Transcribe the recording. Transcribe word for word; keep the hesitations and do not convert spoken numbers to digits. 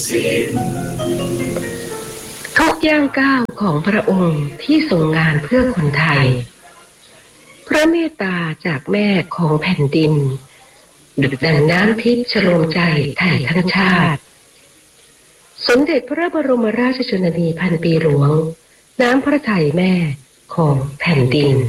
สิ้นทุกย่างก้าวของพระองค์ที่ทรงงานเพื่อคนไทยพระเมตตาจากแม่ของแผ่นดินดุจดังน้ำทิพย์ฉโลมใจไทยทั้งชาติสมเด็จพระบรมราชชนนีพันปีหลวงน้ำพระทัยแม่ของแผ่นดิน